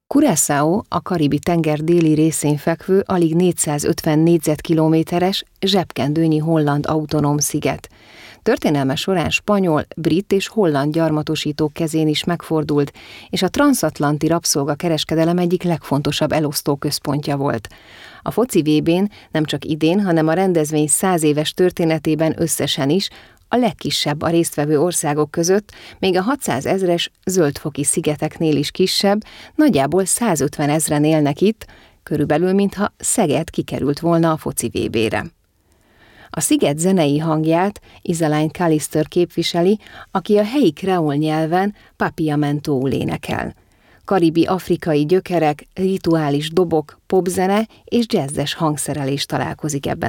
Curaçao a Karibi-tenger déli részén fekvő, alig 450 négyzetkilométeres, zsebkendőnyi holland autonóm sziget. Történelme során spanyol, brit és holland gyarmatosítók kezén is megfordult, és a transatlanti rabszolgakereskedelem egyik legfontosabb elosztóközpontja volt. A foci VB-n nem csak idén, hanem a rendezvény 100 éves történetében összesen is a legkisebb a résztvevő országok között, még a 600 000-es Zöld-foki szigeteknél is kisebb, nagyjából 150 000-en élnek itt, körülbelül mintha Szeged kikerült volna a foci VB-re. A sziget zenei hangját Isaline Callister képviseli, aki a helyi kreol nyelven papiamentóul énekel. Karibi-afrikai gyökerek, rituális dobok, popzene és jazzes hangszerelés találkozik ebben